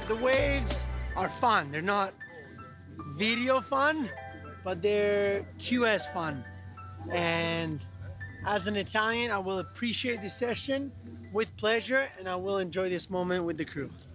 The waves are fun. They're not video fun, but they're QS fun. And as an Italian, I will appreciate this session with pleasure and I will enjoy this moment with the crew.